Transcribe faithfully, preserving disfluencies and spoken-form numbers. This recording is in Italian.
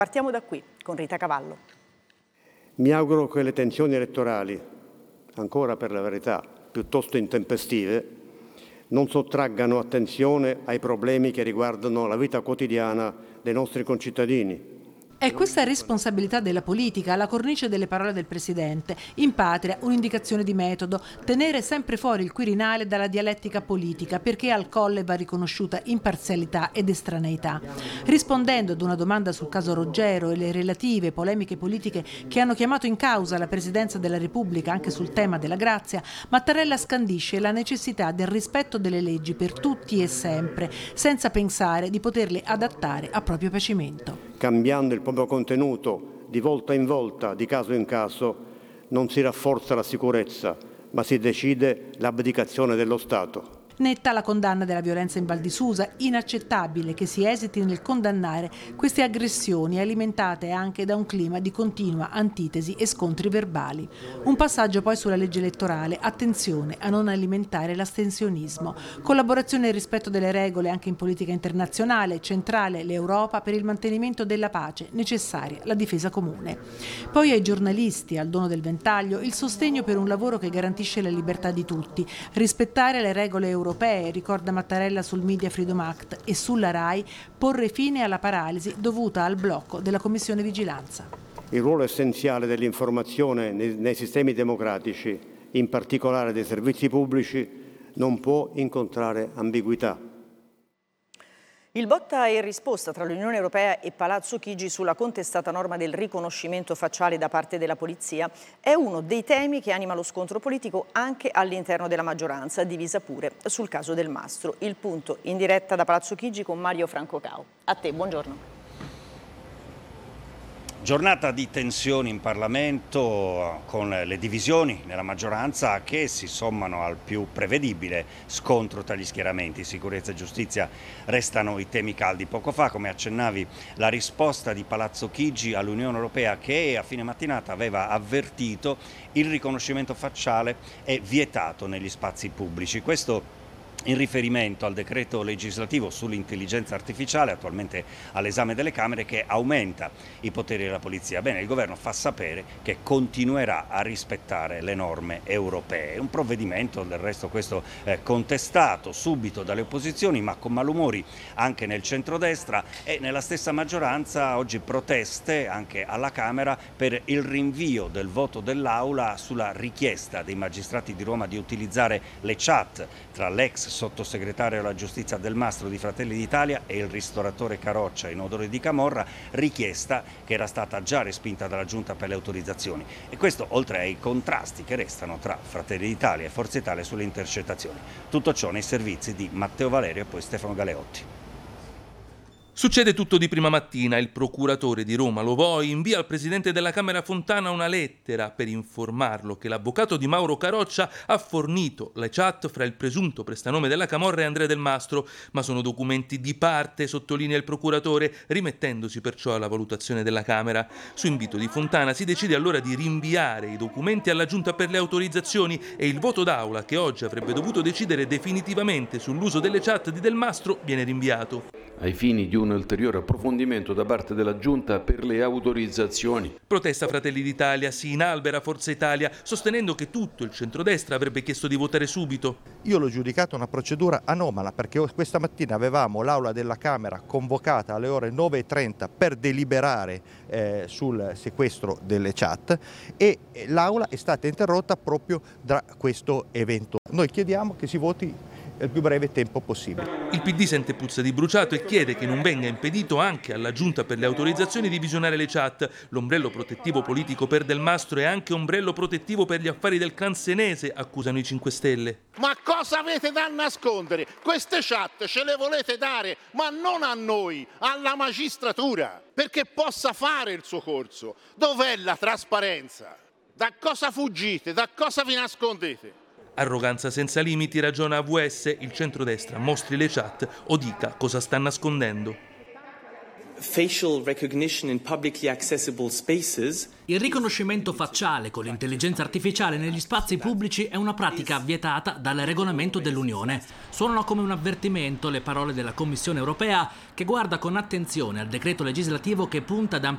Partiamo da qui, con Rita Cavallo. Mi auguro che le tensioni elettorali, ancora per la verità piuttosto intempestive, non sottraggano attenzione ai problemi che riguardano la vita quotidiana dei nostri concittadini. È questa responsabilità della politica alla cornice delle parole del Presidente. In patria un'indicazione di metodo, tenere sempre fuori il Quirinale dalla dialettica politica, perché al Colle va riconosciuta imparzialità ed estraneità. Rispondendo ad una domanda sul caso Roggero e le relative polemiche politiche che hanno chiamato in causa la Presidenza della Repubblica anche sul tema della grazia, Mattarella scandisce la necessità del rispetto delle leggi per tutti e sempre, senza pensare di poterle adattare a proprio piacimento. Cambiando il proprio contenuto di volta in volta, di caso in caso, non si rafforza la sicurezza, ma si decide l'abdicazione dello Stato. Netta la condanna della violenza in Val di Susa, inaccettabile che si esiti nel condannare queste aggressioni alimentate anche da un clima di continua antitesi e scontri verbali. Un passaggio poi sulla legge elettorale, attenzione a non alimentare l'astensionismo. Collaborazione e rispetto delle regole anche in politica internazionale, centrale l'Europa per il mantenimento della pace, necessaria la difesa comune. Poi ai giornalisti, al dono del ventaglio, il sostegno per un lavoro che garantisce la libertà di tutti, rispettare le regole europee, ricorda Mattarella sul Media Freedom Act, e sulla RAI porre fine alla paralisi dovuta al blocco della Commissione Vigilanza. Il ruolo essenziale dell'informazione nei, nei sistemi democratici, in particolare dei servizi pubblici, non può incontrare ambiguità. Il botta e risposta tra l'Unione Europea e Palazzo Chigi sulla contestata norma del riconoscimento facciale da parte della polizia è uno dei temi che anima lo scontro politico anche all'interno della maggioranza, divisa pure sul caso Del Mastro. Il punto in diretta da Palazzo Chigi con Mario Francocao. A te, buongiorno. Giornata di tensioni in Parlamento con le divisioni nella maggioranza che si sommano al più prevedibile scontro tra gli schieramenti. Sicurezza e giustizia restano i temi caldi. Poco fa, come accennavi, la risposta di Palazzo Chigi all'Unione Europea che a fine mattinata aveva avvertito il riconoscimento facciale è vietato negli spazi pubblici. Questo in riferimento al decreto legislativo sull'intelligenza artificiale attualmente all'esame delle Camere, che aumenta i poteri della polizia. Bene, il governo fa sapere che continuerà a rispettare le norme europee. Un provvedimento del resto questo eh, contestato subito dalle opposizioni, ma con malumori anche nel centrodestra, e nella stessa maggioranza oggi proteste anche alla Camera per il rinvio del voto dell'Aula sulla richiesta dei magistrati di Roma di utilizzare le chat tra l'ex sottosegretario alla giustizia Del Mastro di Fratelli d'Italia e il ristoratore Caroccia in odore di camorra, richiesta che era stata già respinta dalla Giunta per le autorizzazioni. E questo oltre ai contrasti che restano tra Fratelli d'Italia e Forza Italia sulle intercettazioni. Tutto ciò nei servizi di Matteo Valerio e poi Stefano Galeotti. Succede tutto di prima mattina. Il procuratore di Roma Lovoi invia al presidente della Camera Fontana una lettera per informarlo che l'avvocato di Mauro Caroccia ha fornito le chat fra il presunto prestanome della camorra e Andrea Del Mastro, ma sono documenti di parte, sottolinea il procuratore, rimettendosi perciò alla valutazione della Camera. Su invito di Fontana si decide allora di rinviare i documenti alla Giunta per le autorizzazioni e il voto d'aula, che oggi avrebbe dovuto decidere definitivamente sull'uso delle chat di Del Mastro, viene rinviato. Ai fini di un ulteriore approfondimento da parte della Giunta per le autorizzazioni. Protesta Fratelli d'Italia, si inalbera Forza Italia, sostenendo che tutto il centrodestra avrebbe chiesto di votare subito. Io l'ho giudicata una procedura anomala, perché questa mattina avevamo l'Aula della Camera convocata alle ore nove e trenta per deliberare eh, sul sequestro delle chat, e l'Aula è stata interrotta proprio da questo evento. Noi chiediamo che si voti nel più breve tempo possibile. Il P D sente puzza di bruciato e chiede che non venga impedito anche alla Giunta per le autorizzazioni di visionare le chat. L'ombrello protettivo politico per Del Mastro è anche ombrello protettivo per gli affari del clan senese, accusano i cinque Stelle. Ma cosa avete da nascondere? Queste chat ce le volete dare, ma non a noi, alla magistratura, perché possa fare il suo corso. Dov'è la trasparenza? Da cosa fuggite? Da cosa vi nascondete? Arroganza senza limiti, ragiona A V S, il centrodestra mostri le chat o dica cosa sta nascondendo. Facial recognition in publicly accessible spaces. Il riconoscimento facciale con l'intelligenza artificiale negli spazi pubblici è una pratica vietata dal regolamento dell'Unione. Suonano come un avvertimento le parole della Commissione europea, che guarda con attenzione al decreto legislativo che punta ad ampliare